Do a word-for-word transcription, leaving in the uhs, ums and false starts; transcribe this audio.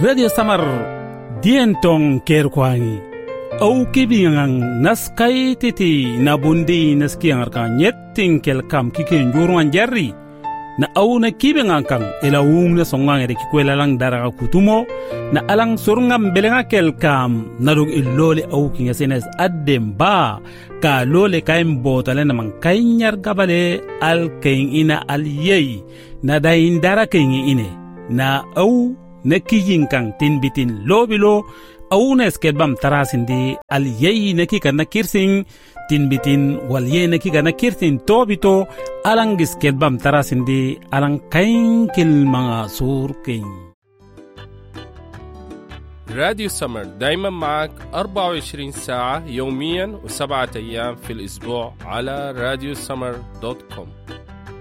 Radio Samar Dienton Kerkwangi au kibingang naskai titi nabundi naskiang arkan yetting kelkam kiken juruan jerry na au na kibingang kang ila um na songang ere kikwela lang daraga kutumo na alang surngam belenga kelkam narug illole au kinga senes addem ba ka lole kaim botale na man kainyar gabale al kain ina al yei na dain dara kain ine na au na kijin kang tin bitin lobilo au na skebam tarasindi al yei na kika na kirsing tin bitin wal yei na kika na kirsin tobito alang skebam tarasindi alang kain kil mga surkin. راديو سمر دايما معك أربعة وعشرين ساعة يوميا وسبعة أيام في الأسبوع على راديو سمر دوت كوم.